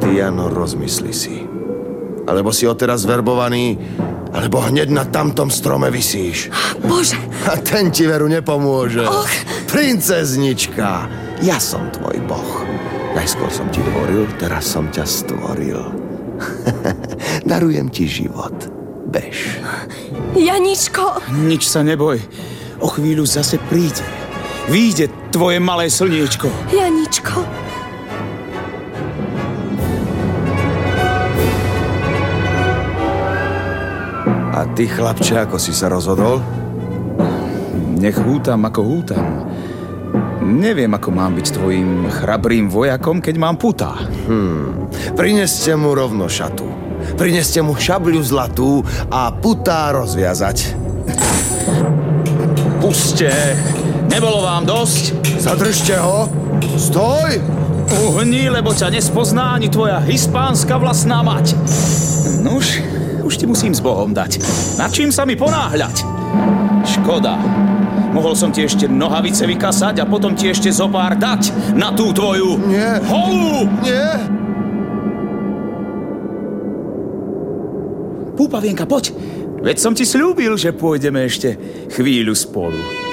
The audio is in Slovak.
si, Jano, rozmysli si. Alebo si odteraz verbovaný, alebo hneď na tamtom strome visíš. Bože. A ten ti veru nepomôže. Och. Princeznička, ja som tvoj boh. Najskôr som ti dvoril, teraz som ťa stvoril. Darujem ti život. Bež. Janičko. Nič sa neboj. O chvíľu zase príde. Vyjde tvoje malé slniečko. Janičko. A ty, chlapče, ako si sa rozhodol? Nech hútam, ako hútam. Neviem, ako mám byť tvojim chrabrým vojakom, keď mám putá. Prineste mu rovno šatu. Prineste mu šabľu zlatú a putá rozviazať. Puste! Nebolo vám dosť? Zadržte ho! Stoj! Uhni, lebo ťa nespozná ani tvoja hispánska vlastná mať. Nuž, už ti musím s Bohom dať. Na čím sa mi ponáhľať? Škoda. Mohol som ti ešte nohavice vykasať a potom ti ešte zopár dať na tú tvoju holú! Nie! Púpavienka, poď. Veď som ti sľúbil, že pôjdeme ešte chvíľu spolu.